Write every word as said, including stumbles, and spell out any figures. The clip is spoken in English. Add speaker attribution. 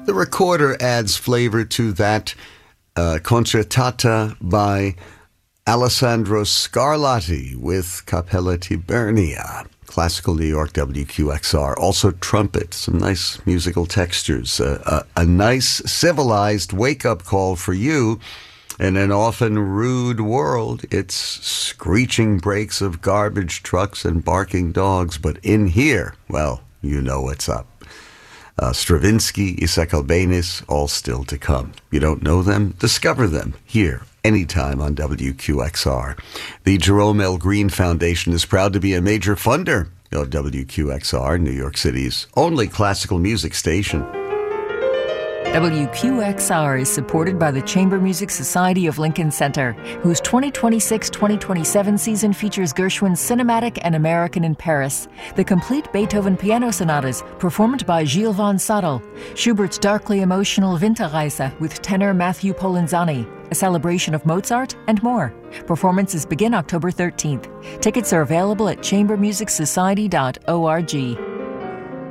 Speaker 1: The recorder adds flavor to that uh, concertata by Alessandro Scarlatti with Cappella Tibernia. Classical New York, W Q X R. Also trumpet, some nice musical textures. Uh, a, a nice, civilized wake-up call for you. In an often rude world, it's screeching brakes of garbage trucks and barking dogs. But in here, well, you know what's up. Uh, Stravinsky, Isaac Albéniz, all still to come. You don't know them? Discover them here, anytime on W Q X R. The Jerome L. Green Foundation is proud to be a major funder of W Q X R, New York City's only classical music station.
Speaker 2: W Q X R is supported by the Chamber Music Society of Lincoln Center, whose twenty twenty-six twenty twenty-seven season features Gershwin's Cinematic and American in Paris, the complete Beethoven piano sonatas performed by Gilles von Sadel, Schubert's darkly emotional Winterreise with tenor Matthew Polenzani, a celebration of Mozart, and more. Performances begin October thirteenth. Tickets are available at chamber music society dot org.